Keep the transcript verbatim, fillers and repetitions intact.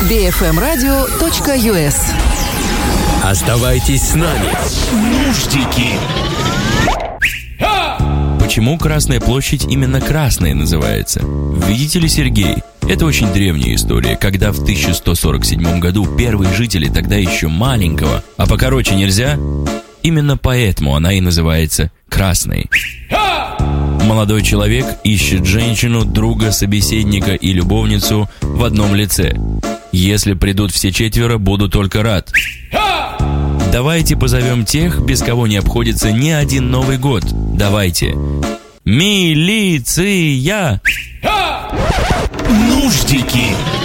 би эф эм радио точка ю эс. Оставайтесь с нами. Нуждики. Почему Красная площадь именно Красной называется? Видите ли, Сергей, это очень древняя история, когда в тысяча сто сорок седьмом году первые жители тогда еще маленького, а покороче нельзя, именно поэтому она и называется Красной. Молодой человек ищет женщину, друга, собеседника и любовницу в одном лице. Если придут все четверо, буду только рад. Давайте позовем тех, без кого не обходится ни один Новый год. Давайте. Милиция! Нуждики.